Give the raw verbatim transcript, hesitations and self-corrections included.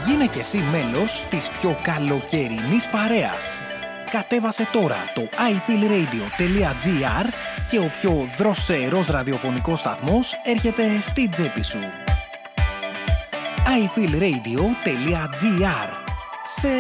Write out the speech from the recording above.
Γίνε και εσύ μέλος της πιο καλοκαιρινής παρέας. Κατέβασε τώρα το άι φιλ ρέιντιο τελεία τζι άρ και ο πιο δροσερός ραδιοφωνικός σταθμός έρχεται στη τσέπη σου. άι φιλ ρέιντιο τελεία τζι άρ. Σε